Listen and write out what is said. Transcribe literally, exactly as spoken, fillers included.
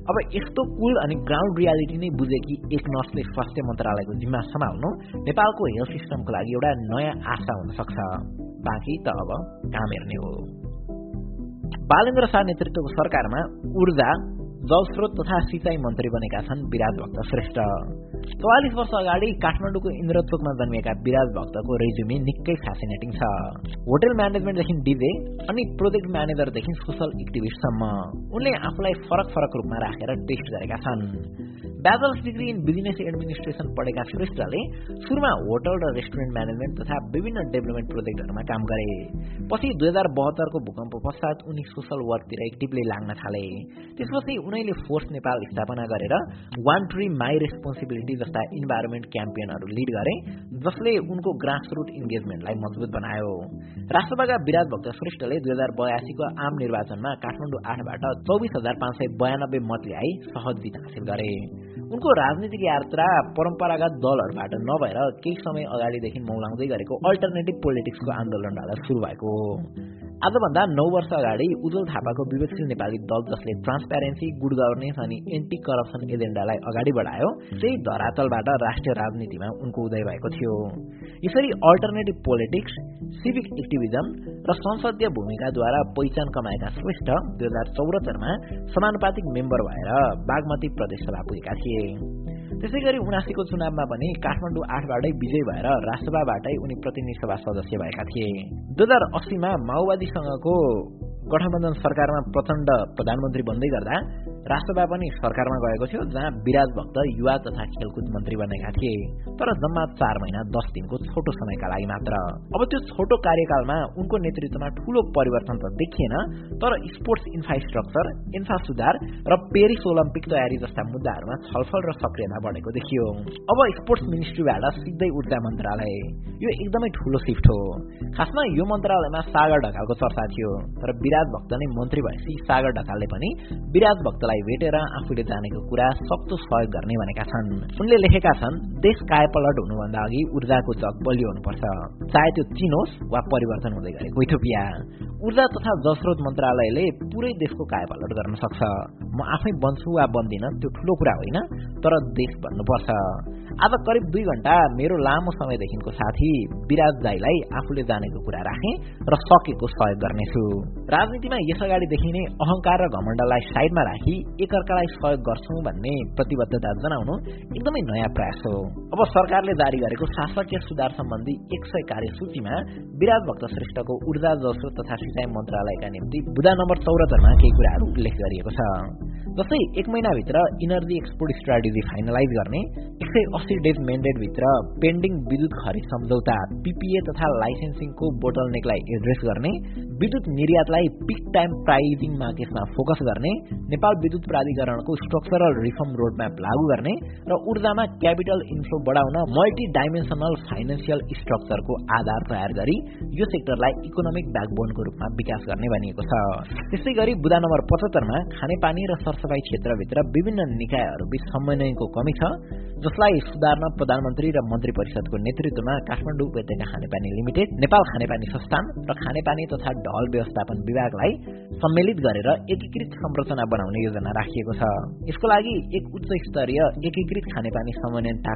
अब यस्तो कुल अनि ग्राउन्ड रियालिटी नै बुझेकी एक नर्सले स्वास्थ्य मन्त्रालयको जिम्मा सम्हाल्नु नेपालको हेल्थ सिस्टमको लागि एउटा नयाँ आशा हुन सक्छ। बाँकी त अब काम हेर्ने हो। बालेन्द्र शाह नेतृत्वको सरकारमा ऊर्जा, जलस्रोत तथा सिंचाई मन्त्री बनेका छन् विराज भक्त श्रेष्ठ। चौवालिस वर्ष अगाडि काठमाडौँको इन्द्रचोकमा जन्मिएका विराज भक्तको रेज्युमे निकै फ्यासिनेटिङ छ। होटल म्यानेजमेन्टदेखि डिजे अनि प्रोजेक्ट म्यानेजरदेखि सोसल एक्टिभिस्टसम्म उनले आफूलाई फरक फरक रूपमा राखेर टेस्ट गरेका छन्। Bachelors degree in business administration पढेका श्रेष्ठले सुरुमा होटल र रेस्टुरेन्ट म्यानेजमेन्ट तथा विभिन्न डेभलपमेन्ट प्रोजेक्टहरूमा काम गरे। पछि दुई हजार बहत्तरको भूकम्प पश्चात उनी सोसल वर्कतिर एक्टिभली लाग्न थाले। त्यसपछि उनले फोर्स नेपाल स्थापना गरेर वान ट्री माई रेस्पोन्सिबिलिटी जस्ता इन्भाइरोमेन्ट क्याम्पेनहरू लिड गरे, जसले उनको ग्रासरुट इन्गेजमेन्टलाई मजबुत बनायो। राष्ट्रसभाका विराज भक्त श्रेष्ठले दुई हजार बयासीको आम निर्वाचनमा काठमाडौँ आठबाट चौबिस हजार पाँच सय बयानब्बे मत ल्याई सहज जित हासिल गरे। उनको राजनीतिक यात्रा परम्परागत दलहरूबाट नभएर केही समय अगाडिदेखि मौलाउँदै गरेको अल्टरनेटिभ पोलिटिक्सको आन्दोलनबाट सुरु भएको हो। आजभन्दा नौ वर्ष अगाडि उज्जवल थापाको विवेकशील नेपाली दल, जसले ट्रान्सप्यारेन्सी, गुड गभर्नेन्स अनि एन्टी करप्सन एजेन्डालाई अगाडि बढायो, त्यही धरातलबाट राष्ट्रिय राजनीतिमा उनको उदय भएको थियो। यसरी अल्टरनेटिभ पोलिटिक्स, सिभिक एक्टिभिजम र संसदीय भूमिकाद्वारा पहिचान कमाएका श्रेष्ठ दुई हजार चौरात्तरमा समानुपातिक मेम्बर भएर बागमती प्रदेशसभा पुगेका थिए। त्यसै गरी उनासीको चुनावमा पनि काठमाडौँ आठबाटै विजयी भएर राष्ट्रसभाबाटै उनी प्रतिनिधि सभा सदस्य भएका थिए। दुई हजार अस्सीमा माओवादीसँगको गठबन्धन सरकारमा प्रचण्ड प्रधानमन्त्री बन्दै गर्दा राष्ट्रसभा पनि सरकारमा गएको थियो, जहाँ विराज भक्त युवा तथा खेलकुद मन्त्री बनेका थिए, तर जम्मा चार महिना दस दिनको छोटो समयका लागि मात्र। अब त्यो छोटो कार्यकालमा उनको नेतृत्वमा ठूलो परिवर्तन त देखिएन, तर स्पोर्ट्स इन्फ्रास्ट्रक्चर, इन्फ्रा सुधार र पेरिस ओलम्पिक तयारी जस्ता मुद्दाहरूमा छलफल र सक्रियता बढेको देखियो। अब स्पोर्ट्स मिनिस्ट्रीबाट सिधै ऊर्जा मन्त्रालय, यो एकदमै ठूलो शिफ्ट हो। खासमा यो मन्त्रालयमा सागर ढकालको चर्चा थियो, तर विराज भक्त नै मन्त्री भएपछि सागर ढकालले पनि विराज भक्तलाई भेटेर आफूले जानेको कुरा सक्दो सहयोग गर्ने भनेका छन्। उनले लेखेका छन्, देश कायापलट हुनुभन्दा अघि ऊर्जाको जग बलियो हुनुपर्छ, चाहे त्यो चीन होस् वा परिवर्तन हुँदै गरेको इथियोपिया। ऊर्जा तथा जलस्रोत मन्त्रालयले पुरै देशको कायापलट गर्न सक्छ। म आफै बन्छु वा बन्दिन त्यो ठूलो कुरा होइन, तर देश बन्नुपर्छ। आज करिब दुई घण्टा मेरो लामो समयदेखिको साथी विराज दाईलाई आफूले जानेको कुरा राखे र सकेको सहयोग गर्नेछु। राजनीतिमा यसअगाडिदेखि नै अहंकार र घमण्डलाई साइडमा राखी एकअर्कालाई सहयोग गर्छौं भन्ने प्रतिबद्धता जनाउनु एकदमै नयाँ प्रयास हो। अब सरकारले जारी गरेको शासकीय सुधार सम्बन्धी एक सय कार्यसूचीमा विराज भक्त श्रेष्ठको ऊर्जा, जलस्रोत तथा सिंचाई मन्त्रालयका निम्ति बुदा नम्बर चौरात्तरमा केही कुराहरू उल्लेख गरिएको छ। जस्तै एक महिनाभित्र इनर्जी एक्सपोर्ट स्ट्राटेजी फाइनलाइज गर्ने, एक सय अस्सी डेज मेन्डेट भित्र पेन्डिङ विद्युत खरिद सम्झौता, पीपीए तथा लाइसेन्सिङको बोटलनेकलाई एड्रेस गर्ने, विद्युत निर्यातलाई पिक टाइम प्राइजिङ मार्केटमा फोकस गर्ने, नेपाल विद्युत प्राधिकरणको स्ट्रक्चरल रिफर्म रोडम्याप लागू गर्ने र ऊर्जामा क्यापिटल इन्फ्लो बढाउन मल्टी डाइमेन्सनल फाइनेन्सियल स्ट्रक्चरको आधार तयार गरी यो सेक्टरलाई इकोनोमिक ब्याकबोनको रूपमा विकास गर्ने भनिएको छ। त्यसै गरी बुदा नम्बर पचहत्तरमा खानेपानी र सरसफाई क्षेत्रभित्र विभिन्न निकायहरूबीच समन्वयको कमी छ, जसलाई सुधार्न प्रधानमन्त्री र मन्त्री परिषदको नेतृत्वमा काठमाडौँ उपत्यका खानेपानी लिमिटेड, नेपाल खानेपानी संस्थान र खानेपानी तथा ढल व्यवस्थापन विभागलाई सम्मिलित गरेर एकीकृत संरचना बनाउने योजना राखिएको छ। यसको लागि एक उच्च स्तरीय एकीकृत खानेपानी समन्वयन